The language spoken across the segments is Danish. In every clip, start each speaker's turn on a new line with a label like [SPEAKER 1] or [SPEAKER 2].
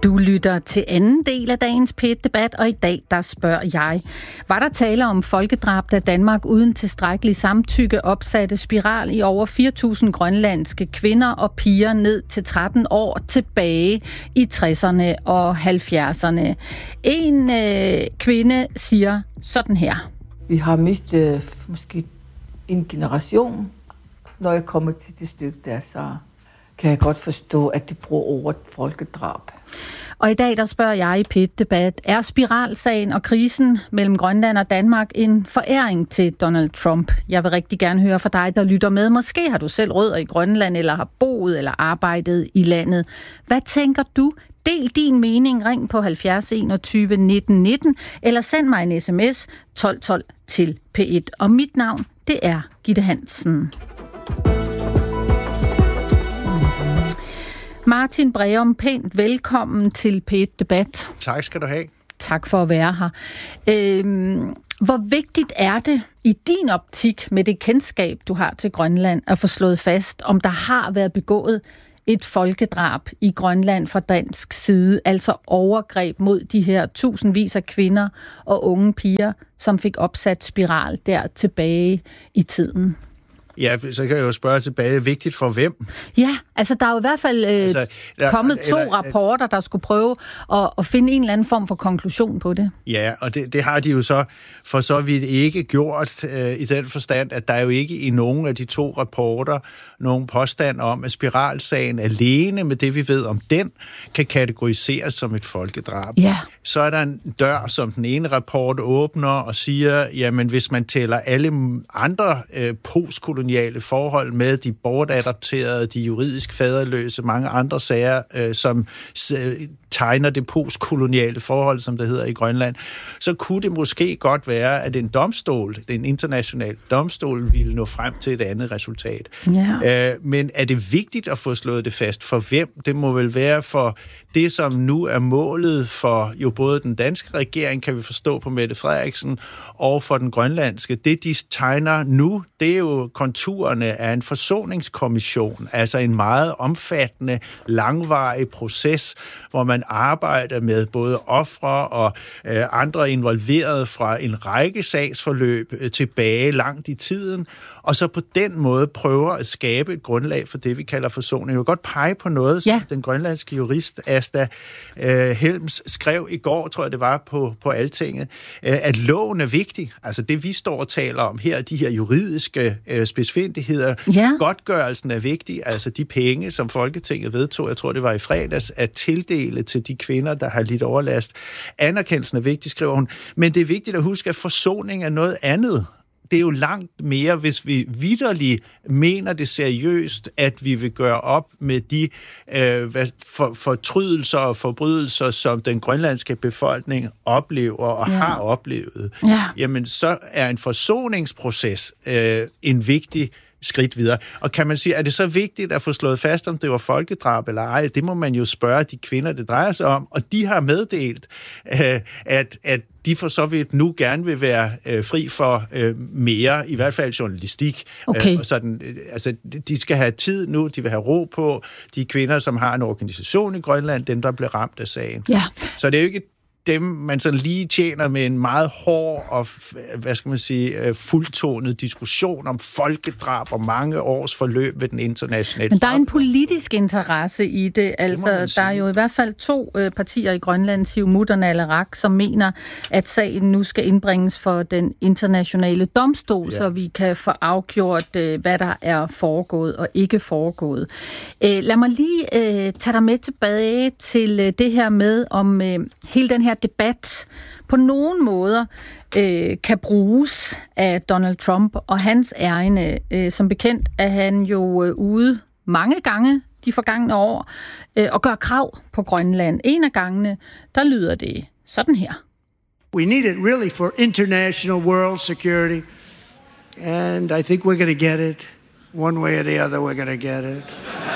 [SPEAKER 1] Du lytter til anden del af dagens P1-debat, og i dag der spørger jeg. Var der tale om folkedrab, da Danmark uden tilstrækkelig samtykke opsatte spiral i over 4.000 grønlandske kvinder og piger ned til 13 år tilbage i 60'erne og 70'erne? En kvinde siger sådan her.
[SPEAKER 2] Vi har mistet måske en generation. Når jeg kommer til det stykke der, så kan jeg godt forstå, at de bruger ordet folkedrab.
[SPEAKER 1] Og i dag der spørger jeg i P1-debat, er spiralsagen og krisen mellem Grønland og Danmark en foræring til Donald Trump? Jeg vil rigtig gerne høre fra dig, der lytter med. Måske har du selv rødder i Grønland, eller har boet eller arbejdet i landet. Hvad tænker du? Del din mening, ring på 70 21 19 19, eller send mig en sms 1212 til P1. Og mit navn, det er Gitte Hansen. Martin Breum, pænt velkommen til P1-debat.
[SPEAKER 3] Tak skal du have.
[SPEAKER 1] Tak for at være her. Hvor vigtigt er det i din optik med det kendskab, du har til Grønland, at få slået fast, om der har været begået et folkedrab i Grønland fra dansk side, altså overgreb mod de her tusindvis af kvinder og unge piger, som fik opsat spiral der tilbage i tiden?
[SPEAKER 3] Ja, så kan jeg jo spørge tilbage, vigtigt for hvem?
[SPEAKER 1] Ja, altså der er jo i hvert fald kommet to rapporter, der skulle prøve at finde en eller anden form for konklusion på det.
[SPEAKER 3] Ja, og det har de jo så for så vidt ikke gjort i den forstand, at der er jo ikke i nogen af de to rapporter nogen påstand om, at spiralsagen alene med det, vi ved om den, kan kategoriseres som et folkedrab.
[SPEAKER 1] Ja.
[SPEAKER 3] Så er der en dør, som den ene rapport åbner og siger, jamen hvis man tæller alle andre postkoloniale forhold med, de bortadopterede, de juridisk faderløse, mange andre sager, som tegner det postkoloniale forhold, som det hedder i Grønland, så kunne det måske godt være, at en domstol, en international domstol, ville nå frem til et andet resultat. Ja. Men er det vigtigt at få slået det fast for hvem? Det må vel være for det, som nu er målet for jo både den danske regering, kan vi forstå på Mette Frederiksen, og for den grønlandske. Det, de tegner nu, det er jo konturerne af en forsoningskommission, altså en meget omfattende, langvarig proces, hvor man arbejder med både ofre og andre involverede fra en række sagsforløb tilbage langt i tiden, og så på den måde prøver at skabe et grundlag for det, vi kalder forsoning. Jeg vil godt pege på noget, som den grønlandske jurist Asta Helms skrev i går, tror jeg det var, på Altinget, at loven er vigtig. Altså det, vi står og taler om her, de her juridiske spidsfindigheder. Ja. Godtgørelsen er vigtig, altså de penge, som Folketinget vedtog, jeg tror det var i fredags, at tildele til de kvinder, der har lidt overlast. Anerkendelsen er vigtig, skriver hun. Men det er vigtigt at huske, at forsoning er noget andet. Det er jo langt mere, hvis vi vitterligt mener det seriøst, at vi vil gøre op med de fortrydelser og forbrydelser, som den grønlandske befolkning oplever og har oplevet. Ja. Jamen, så er en forsoningsproces en vigtig skridt videre. Og kan man sige, er det så vigtigt at få slået fast, om det var folkedrab eller ej? Det må man jo spørge de kvinder, det drejer sig om. Og de har meddelt, at de for så vidt nu gerne vil være fri for mere, i hvert fald journalistik.
[SPEAKER 1] Okay.
[SPEAKER 3] Sådan, altså, de skal have tid nu, de vil have ro på. De kvinder, som har en organisation i Grønland, dem, der blev ramt af sagen. Ja. Så det er jo ikke dem, man sådan lige tjener med en meget hård og, hvad skal man sige, fuldtonet diskussion om folkedrab og mange års forløb ved den internationale.
[SPEAKER 1] Men der er en politisk interesse i det. Altså, der er jo i hvert fald to partier i Grønland, Siumut og Naleraq, som mener, at sagen nu skal indbringes for den internationale domstol, så vi kan få afgjort, hvad der er foregået og ikke foregået. Lad mig lige tage dig med tilbage til det her med, om hele den her debat på nogen måder kan bruges af Donald Trump og hans ærinde. Som bekendt er han jo ude mange gange de forgangne år og gør krav på Grønland. En af gangene, der lyder det sådan her.
[SPEAKER 4] We need it really for international world security, and I think we're going to get it. One way or the other, we're going to get it.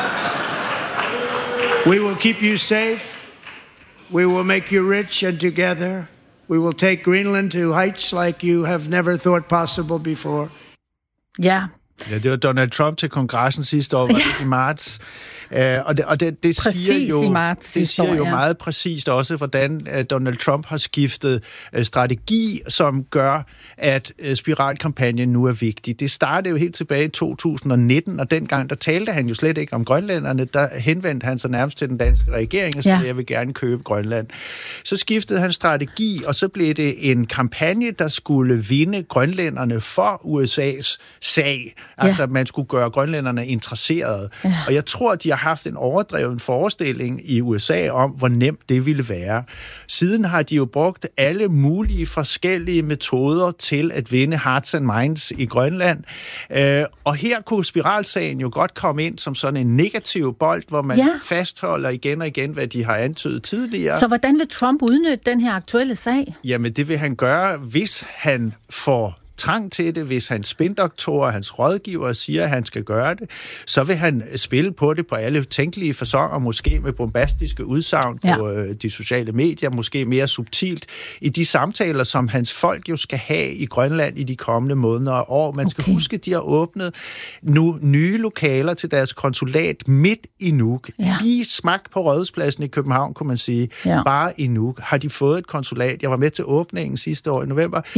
[SPEAKER 4] We will keep you safe. We will make you rich, and together we will take Greenland to heights like you have never thought possible before.
[SPEAKER 1] Ja,
[SPEAKER 3] Ja, det var Donald Trump til kongressen sidste år, i marts. Og det siger jo meget præcist også, hvordan Donald Trump har skiftet strategi, som gør, at spiralkampagnen nu er vigtig. Det startede jo helt tilbage i 2019, og dengang der talte han jo slet ikke om grønlænderne. Der henvendte han sig nærmest til den danske regering og sagde, jeg vil gerne købe Grønland. Så skiftede han strategi, og så blev det en kampagne, der skulle vinde grønlænderne for USA's sag. Altså, man skulle gøre grønlænderne interesserede. Ja. Og jeg tror, de har haft en overdreven forestilling i USA om, hvor nemt det ville være. Siden har de jo brugt alle mulige forskellige metoder til at vinde hearts and minds i Grønland. Og her kunne spiralsagen jo godt komme ind som sådan en negativ bold, hvor man fastholder igen og igen, hvad de har antydet tidligere.
[SPEAKER 1] Så hvordan vil Trump udnytte den her aktuelle sag?
[SPEAKER 3] Jamen, det vil han gøre, hvis han får trang til det, hvis hans spindoktorer, hans rådgiver siger, at han skal gøre det, så vil han spille på det på alle tænkelige faconer, måske med bombastiske udsagn på de sociale medier, måske mere subtilt i de samtaler, som hans folk jo skal have i Grønland i de kommende måneder og år. Man skal huske, at de har åbnet nu nye lokaler til deres konsulat midt i Nuuk. Lige smak på Rådhuspladsen i København, kunne man sige. Bare i Nuuk har de fået et konsulat. Jeg var med til åbningen sidste år i november.